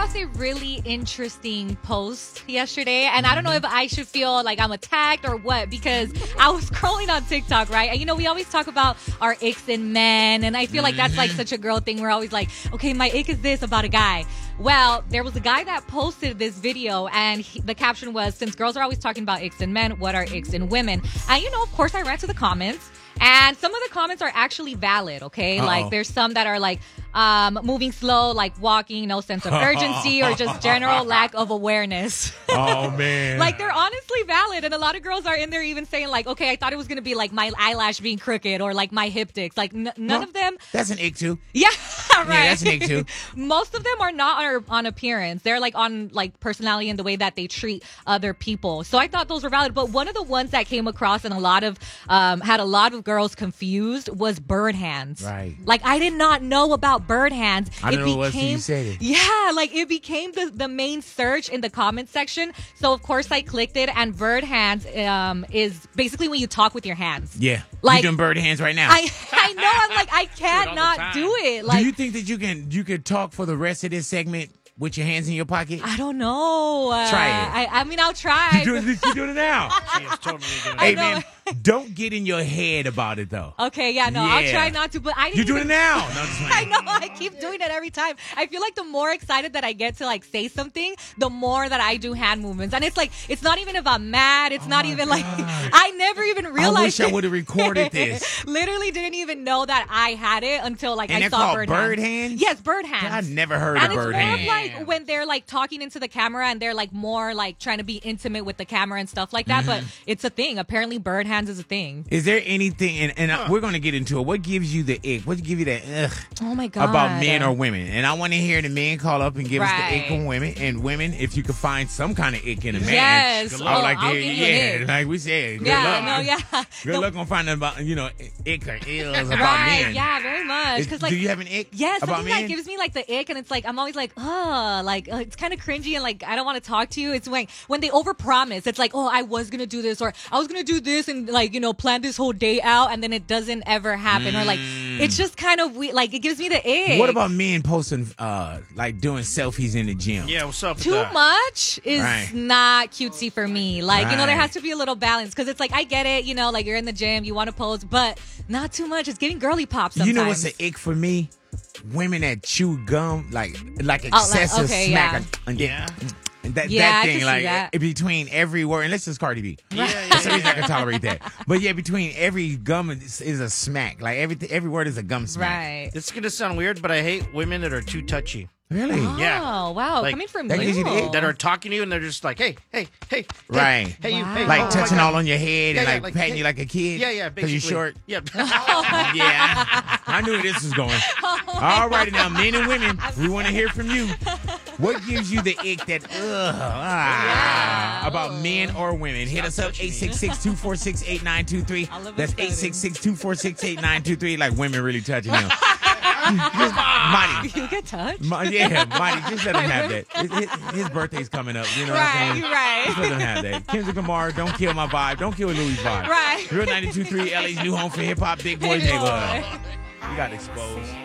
across a really interesting post yesterday, and I don't know if I should feel like I'm attacked or what, because I was scrolling on TikTok, right? And, we always talk about our icks in men, and I feel like that's like such a girl thing. We're always like, okay, my ick is this about a guy. Well, there was a guy that posted this video, and the caption was, since girls are always talking about icks in men, what are icks in women? And, of course, I ran to the comments. And some of the comments are actually valid, okay? Uh-oh. Like, there's some that are like, moving slow, like walking, no sense of urgency, or just general lack of awareness. Oh, man. Like, they're honestly valid. And a lot of girls are in there even saying, like, okay, I thought it was going to be like my eyelash being crooked or like my hip dicks. Like, none of them. That's an ick, too. Yeah, right. Yeah, that's an ick, too. Most of them are not on appearance. They're like on like personality and the way that they treat other people. So I thought those were valid. But one of the ones that came across and a lot of, had a lot of girls confused was bird hands. Right. Like, I did not know about bird hands. I don't know what you said. Yeah, like it became the main search in the comment section. So of course I clicked it, and bird hands is basically when you talk with your hands. Yeah. Like, you doing bird hands right now. I know. I'm like, I can't not do it. Like, do you think that you can talk for the rest of this segment with your hands in your pocket? I don't know. Try it. I mean, I'll try. You're doing it now. She is totally doing it. Hey, man, don't get in your head about it, though. Okay, yeah, no, Yeah. I'll try not to. But I didn't You're doing even- it now. No, I'm just I playing. know. I keep doing it every time. I feel like the more excited that I get to like say something, the more that I do hand movements. And it's like, it's not even if I'm mad. It's not even like, I never even realized. I wish I it. would have recorded this. Literally didn't even know that I had it until like And I they're saw called bird bird hands? Yes, bird hands. I've never heard and of bird it's more hands. of like when they're like talking into the camera and they're like more like trying to be intimate with the camera and stuff like that. But it's a thing. Apparently, bird hands is a thing. Is there anything, and we're going to get into it, what gives you the ick? What gives you that ugh Oh my god. about men or women? And I want to hear the men call up and give us the Right. ick on women. And women, if you could find some kind of ick in a man, Yes. I would like to I'll hear give you an yeah, ick. like we said. Good Yeah, luck. no, yeah. Good The- luck on finding about, ick or ills about Right, men. yeah, very much. Because like, do you have an ick yeah, about something men? that gives me like the ick, and it's like I'm always like, it's kind of cringy, and like I don't want to talk to you. It's when they overpromise. It's like, oh, I was gonna do this, or I was gonna do this, and like plan this whole day out, and then it doesn't ever happen, or like it's just kind of weird. Like it gives me the ick. What about men posting like doing selfies in the gym? Yeah, what's up with Too that? much is Right. not cutesy for me. Like, there Right. has to be a little balance, because it's like, I get it, like you're in the gym, you want to pose, but not too much. It's getting girly pop sometimes. You know what's an ick for me? Women that chew gum like excessive okay, smack. yeah. And Yeah. that Yeah, I thing, can see like that. between every word, unless it's Cardi B. Yeah, That's the reason I can tolerate that. But yeah, between every gum is a smack. Like every word is a gum smack. Right. It's gonna sound weird, but I hate women that are too touchy. Really? Yeah. Oh, wow. Like, Coming from that gives you the you. ick? That are talking to you and they're just like, hey, Right. hey, you, Wow. hey, Like oh my touching God. all on your head and Yeah, like patting hey, you like a kid. Yeah, Because basically. you're short. Yeah. Yeah. I knew where this was going. All righty now, men and women, we want to hear from you. What gives you the ick that about men or women? Hit us up 866-246-8923. I love That's it. 866-246-8923. Like women really touching him. Monty. You get touched? Yeah, Monty, just let him have that. His birthday's coming up. You know what I'm saying? Right. Just let him have that. Kendrick Lamar, don't kill my vibe. Don't kill Louis' vibe. Right. Real 92.3, LA's new home for hip hop, Big Boys Neighborhood. You got exposed.